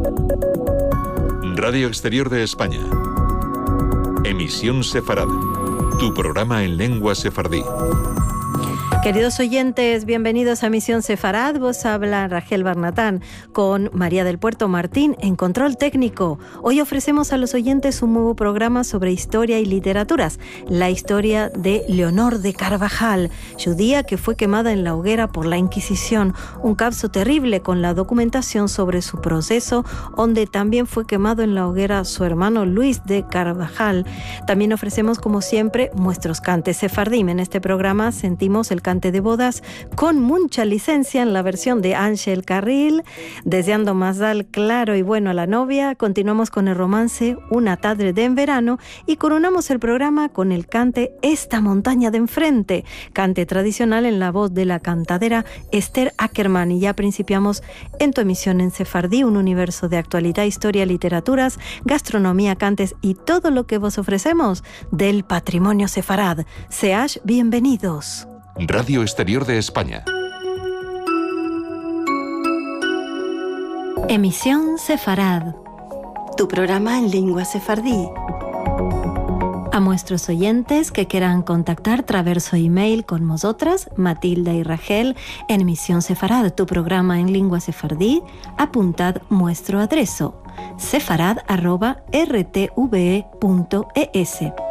Radio Exterior de España. Emisión Sefarad. Tu programa en lengua sefardí. Queridos oyentes, bienvenidos a Misión Sefarad. Vos habla Rachel Barnatán con María del Puerto Martín en control técnico. Hoy ofrecemos a los oyentes un nuevo programa sobre historia y literaturas. La historia de Leonor de Carvajal, judía que fue quemada en la hoguera por la Inquisición. Un caso terrible con la documentación sobre su proceso, donde también fue quemado en la hoguera su hermano Luis de Carvajal. También ofrecemos, como siempre, nuestros cantes sefardim. En este programa sentimos el cante de bodas con mucha licencia en la versión de Ángel Carril, deseando mazal claro y bueno a la novia. Continuamos con el romance Una tarde de en verano y coronamos el programa con el cante Esta montaña de enfrente, cante tradicional en la voz de la cantadera Esther Ackerman. Y ya principiamos en tu emisión en sefardí, un universo de actualidad, historia, literaturas, gastronomía, cantes y todo lo que vos ofrecemos del patrimonio sefarad. Seáis bienvenidos. Radio Exterior de España. Emisión Sefarad, tu programa en lengua sefardí. A nuestros oyentes que quieran contactar traverso email con nosotras, Matilda y Rachel, en Emisión Sefarad, tu programa en lengua sefardí, apuntad nuestro adreso sefarad@rtve.es.